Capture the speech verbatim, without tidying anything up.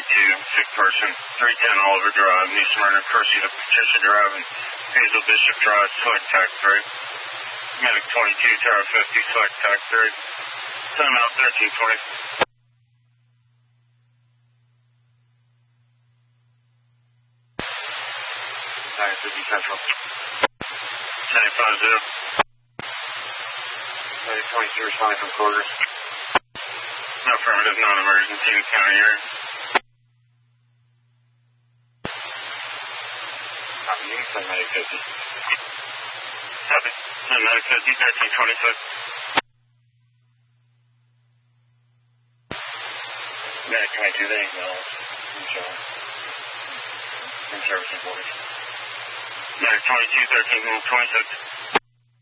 twenty-two, sick person, three ten Oliver Drive, New Smyrna, Percy to Patricia Drive, and Hazel Bishop Drive, select tac three. Medic twenty-two, Tower fifty, select tac three. Timeout thirteen twenty. nine fifty Central. nine five zero. Medic twenty-two responding from quarters. Affirmative, non-emergency in county area. Copy, you can send Medic fifty. Copy. Send Medic fifty, thirteen twenty-six. Medic twenty-two, they acknowledge. In service and quarters. Medic twenty-two, thirteen twenty-six.